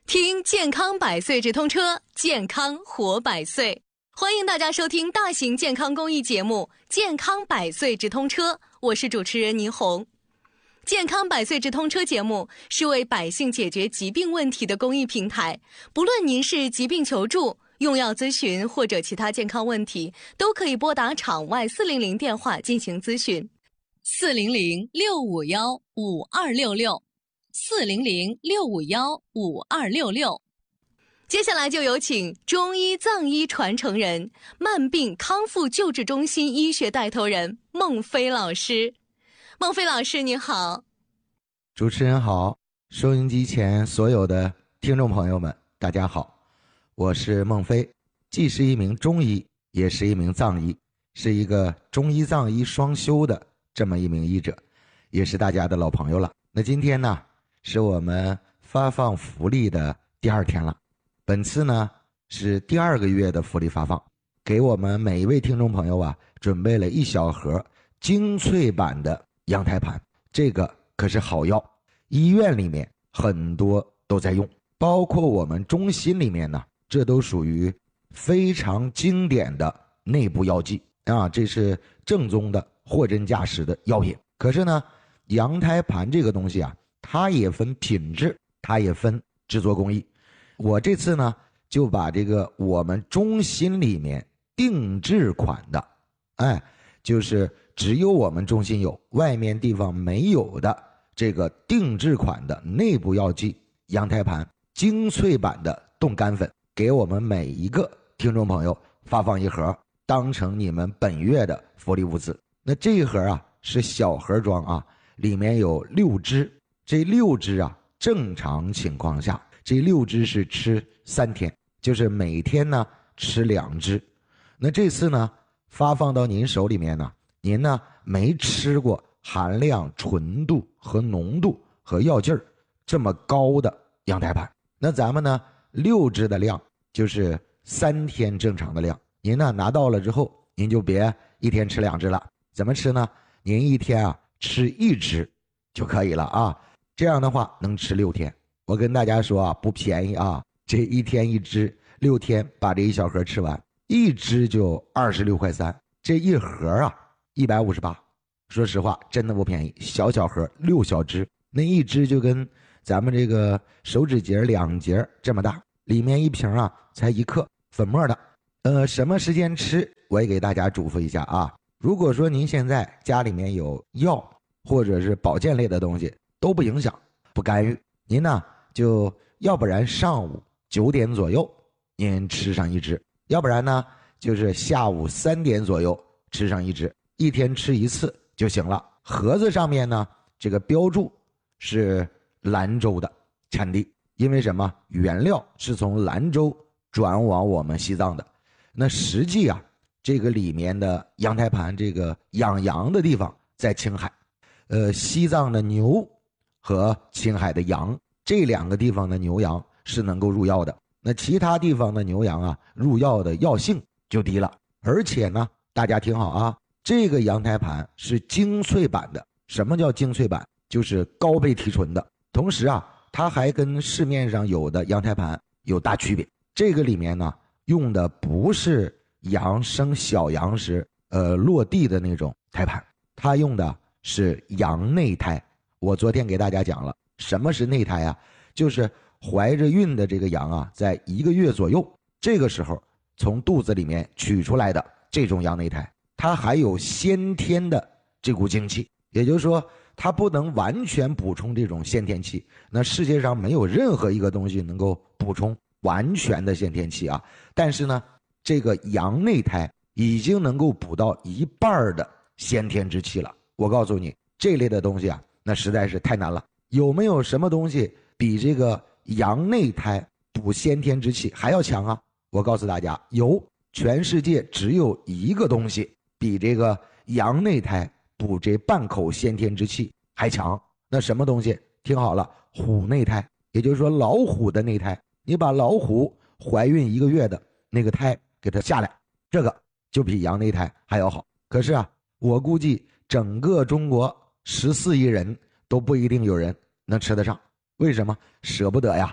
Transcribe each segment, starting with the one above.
听健康百岁直通车，健康活百岁。欢迎大家收听大型健康公益节目《健康百岁直通车》，我是主持人倪虹。健康百岁直通车节目是为百姓解决疾病问题的公益平台，不论您是疾病求助、用药咨询或者其他健康问题，都可以拨打场外400电话进行咨询。400-651-5266，400-651-5266。接下来就有请中医藏医传承人、慢病康复救治中心医学带头人孟飞老师。孟飞老师你好。 主持人好，收音机前所有的听众朋友们大家好，我是孟飞，既是一名中医也是一名藏医，是一个中医藏医双修的这么一名医者，也是大家的老朋友了。那今天呢是我们发放福利的第2天了，本次呢是第2个月的福利发放，给我们每一位听众朋友啊准备了1小盒精粹版的羊胎盘，这个可是好药，医院里面很多都在用，包括我们中心里面呢，这都属于非常经典的内部药剂啊，这是正宗的货真价实的药品。可是呢，羊胎盘这个东西啊，它也分品质，它也分制作工艺。我这次呢，就把这个我们中心里面定制款的，就是只有我们中心有，外面地方没有的这个定制款的内部药剂羊胎盘精粹版的冻干粉，给我们每一个听众朋友发放1盒，当成你们本月的福利物资。那这一盒啊是小盒装啊，里面有6支，这6支啊正常情况下这6支是吃3天，就是每天呢吃2支。那这次呢发放到您手里面呢，您呢没吃过含量、纯度和浓度和药劲儿这么高的羊胎盘。那咱们呢6支的量就是3天正常的量，您呢拿到了之后，您就别1天吃2支了。怎么吃呢？您1天啊吃1支就可以了啊，这样的话能吃6天。我跟大家说啊，不便宜啊，这1天1支，6天把这1小盒吃完，1支就26.3块，这1盒啊158。说实话真的不便宜，小盒6小支，那1支就跟咱们这个手指节2节这么大，里面1瓶啊才1克粉末的。什么时间吃我也给大家嘱咐一下啊，如果说您现在家里面有药或者是保健类的东西都不影响，不干预，您呢就要不然上午9点左右您吃上1支，要不然呢就是下午3点左右吃上1支，1天吃1次就行了。盒子上面呢这个标注是兰州的产地，因为什么？原料是从兰州转往我们西藏的。那实际啊这个里面的羊胎盘，这个养羊的地方在青海，西藏的牛和青海的羊，这2个地方的牛羊是能够入药的，那其他地方的牛羊啊入药的药性就低了。而且呢大家听好啊，这个羊胎盘是精粹版的。什么叫精粹版？就是高倍提纯的，同时啊它还跟市面上有的羊胎盘有大区别。这个里面呢用的不是羊生小羊时落地的那种胎盘，它用的是羊内胎。我昨天给大家讲了什么是内胎啊，就是怀着孕的这个羊啊在1个月左右，这个时候从肚子里面取出来的这种羊内胎，它还有先天的这股精气，也就是说它不能完全补充这种先天气，那世界上没有任何一个东西能够补充完全的先天气啊。但是呢这个羊内胎已经能够补到1半的先天之气了。我告诉你，这类的东西啊那实在是太难了。有没有什么东西比这个羊内胎补先天之气还要强啊？我告诉大家，有，全世界只有1个东西比这个羊内胎补这半口先天之气还强。那什么东西？听好了，虎内胎，也就是说老虎的内胎。你把老虎怀孕1个月的那个胎给它下来，这个就比羊内胎还要好。可是啊，我估计整个中国14亿人都不一定有人能吃得上。为什么？舍不得呀。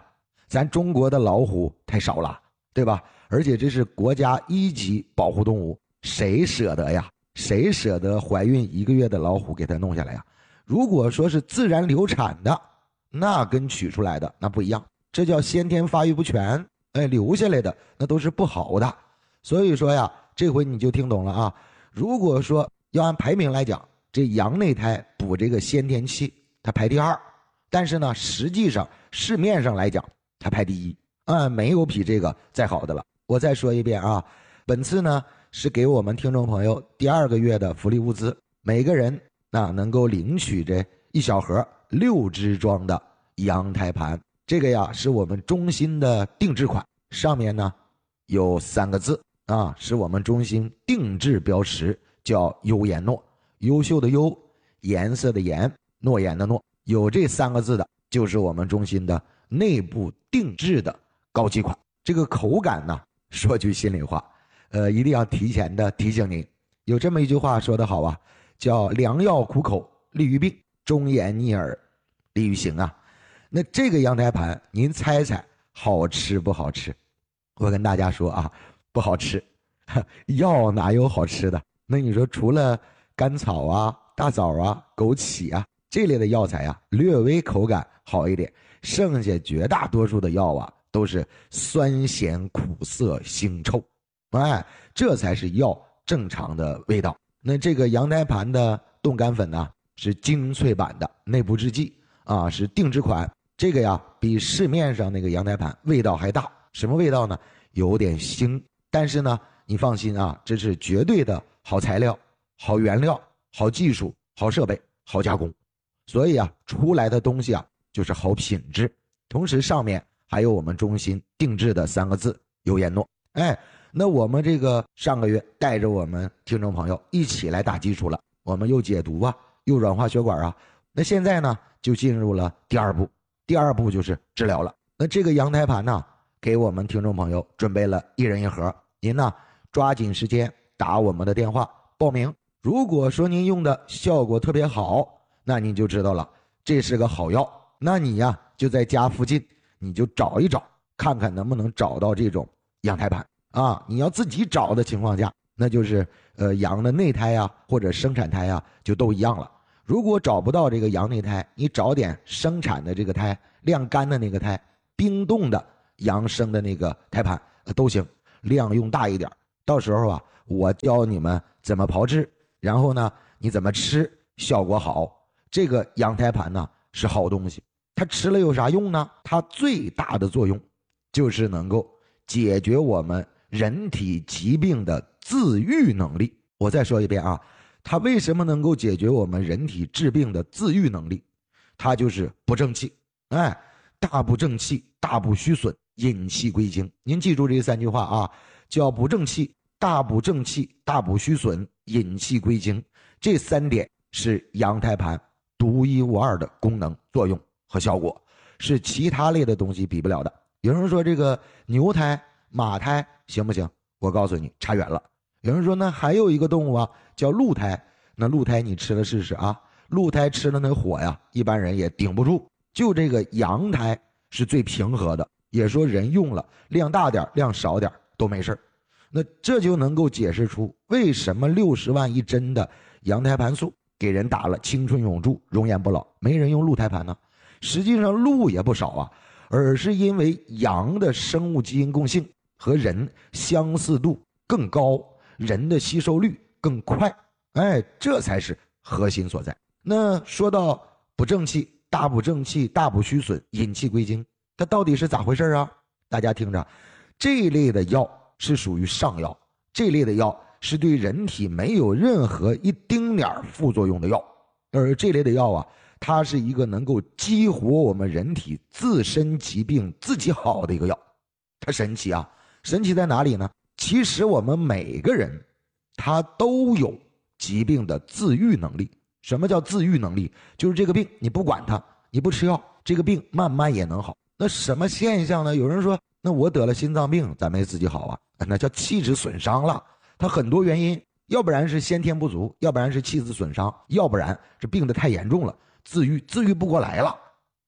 咱中国的老虎太少了，对吧？而且这是国家1级保护动物，谁舍得呀？谁舍得怀孕1个月的老虎给它弄下来呀？如果说是自然流产的，那跟取出来的那不一样，这叫先天发育不全，留下来的那都是不好的。所以说呀，这回你就听懂了啊。如果说要按排名来讲，这羊内胎补这个先天气，它排第2，但是呢，实际上市面上来讲，它排第1，没有比这个再好的了。我再说一遍啊，本次呢是给我们听众朋友第2个月的福利物资，每个人能够领取这1小盒6支装的羊胎盘，这个呀是我们中心的定制款，上面呢有3个字是我们中心定制标识，叫优颜诺，优秀的优，颜色的颜，诺言的诺，有这3个字的就是我们中心的内部定制的高级款。这个口感呢，说句心里话，一定要提前的提醒您，有这么一句话说得好啊，叫良药苦口利于病，忠言逆耳利于行啊。那这个羊胎盘您猜猜好吃不好吃？我跟大家说啊，不好吃。药哪有好吃的？那你说除了甘草啊、大枣啊、枸杞啊这类的药材啊略微口感好一点，剩下绝大多数的药啊都是酸咸苦涩腥臭，这才是药正常的味道。那这个羊胎盘的冻干粉呢，是精粹版的内部制剂是定制款，这个呀比市面上那个羊胎盘味道还大。什么味道呢？有点腥，但是呢你放心啊，这是绝对的好材料、好原料、好技术、好设备、好加工，所以出来的东西就是好品质。同时上面还有我们中心定制的3个字优颜诺。那我们这个上个月带着我们听众朋友一起来打基础了，我们又解毒又软化血管那现在呢就进入了第2步，第2步就是治疗了。那这个羊胎盘呢，给我们听众朋友准备了1人1盒，您呢抓紧时间打我们的电话报名。如果说您用的效果特别好，那您就知道了，这是个好药。那你就在家附近你就找一找，看看能不能找到这种羊胎盘你要自己找的情况下，那就是羊的内胎或者生产胎就都一样了。如果找不到这个羊内胎，你找点生产的这个胎，晾干的那个胎，冰冻的羊生的那个胎盘都行，量用大一点。到时候我教你们怎么炮制，然后呢你怎么吃效果好。这个羊胎盘呢是好东西，它吃了有啥用呢？它最大的作用就是能够解决我们人体疾病的自愈能力。我再说一遍它为什么能够解决我们人体治病的自愈能力？它就是不正气，大不正气，大不虚损，引气归经。您记住这3句话叫不正气、大不正气、大不虚损、引气归经。这3点是羊胎盘独一无二的功能、作用和效果，是其他类的东西比不了的。有人说这个牛胎、马胎行不行？我告诉你，差远了。有人说呢，还有一个动物叫鹿胎，那鹿胎你吃了试试鹿胎吃了那火一般人也顶不住。就这个羊胎是最平和的，也说人用了量大点量少点都没事。那这就能够解释出为什么60万1针的羊胎盘素给人打了青春永驻、容颜不老，没人用鹿胎盘呢？实际上鹿也不少而是因为羊的生物基因共性和人相似度更高，人的吸收率更快，这才是核心所在。那说到不正气、大不正气、大不虚损、引气归经，它到底是咋回事大家听着，这一类的药是属于上药，这类的药是对人体没有任何一丁点副作用的药，而这类的药它是一个能够激活我们人体自身疾病自己好的一个药。它神奇神奇在哪里呢？其实我们每个人他都有疾病的自愈能力。什么叫自愈能力？就是这个病你不管它，你不吃药，这个病慢慢也能好。那什么现象呢？有人说那我得了心脏病咋没自己好那叫气质损伤了。它很多原因，要不然是先天不足，要不然是气质损伤，要不然这病得太严重了，自愈不过来了。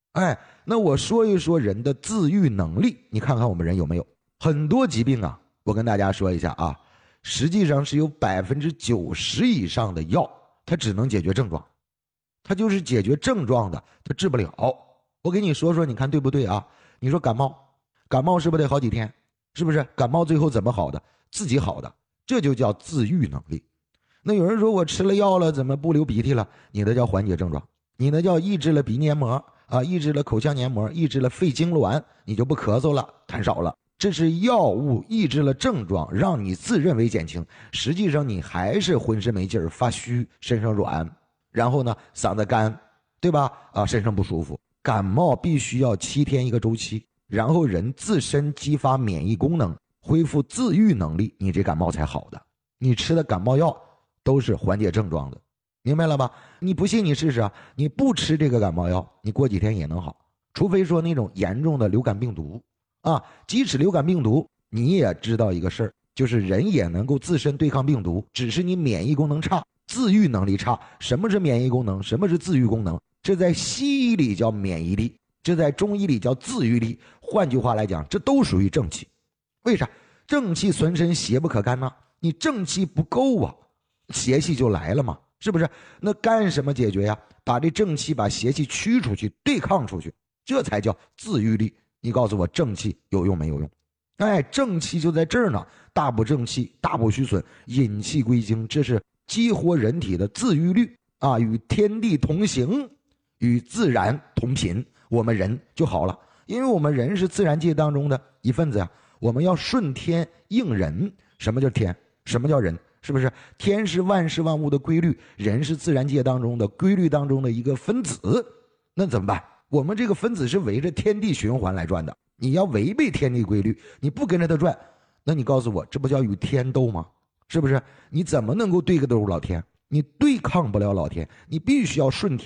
哎，那我说一说人的自愈能力，你看看我们人有没有？很多疾病啊，我跟大家说一下啊，实际上是有90%以上的药，它只能解决症状，它就是解决症状的，它治不了。我给你说说，你看对不对啊？你说感冒，感冒是不是得好几天？是不是？感冒最后怎么好的？自己好的，这就叫自愈能力。那有人说我吃了药了，怎么不流鼻涕了？你那叫缓解症状，你那叫抑制了鼻黏膜啊，抑制了口腔黏膜，抑制了肺痉挛，你就不咳嗽了，痰少了。这是药物抑制了症状，让你自认为减轻，实际上你还是浑身没劲儿，发虚，身上软，然后呢嗓子干，对吧？啊，身上不舒服。感冒必须要7天一个周期，然后人自身激发免疫功能，恢复自愈能力，你这感冒才好的。你吃的感冒药都是缓解症状的，明白了吧？你不信你试试啊，你不吃这个感冒药，你过几天也能好，除非说那种严重的流感病毒啊。即使流感病毒，你也知道一个事儿，就是人也能够自身对抗病毒，只是你免疫功能差，自愈能力差。什么是免疫功能？什么是自愈功能？这在西医里叫免疫力，这在中医里叫自愈力。换句话来讲，这都属于正气。为啥？正气存身，邪不可干呢？你正气不够啊，邪气就来了嘛，是不是？那干什么解决呀？把这正气把邪气驱出去，对抗出去，这才叫自愈力。你告诉我正气有用没有用？哎，正气就在这儿呢。大补正气，大补虚损，引气归经，这是激活人体的自愈律啊，与天地同行，与自然同频，我们人就好了。因为我们人是自然界当中的一份子呀，我们要顺天应人。什么叫天？什么叫人？是不是？天是万事万物的规律，人是自然界当中的规律当中的一个分子。那怎么办？我们这个分子是围着天地循环来转的，你要违背天地规律，你不跟着它转，那你告诉我，这不叫与天斗吗？是不是？你怎么能够对得住老天？你对抗不了老天，你必须要顺天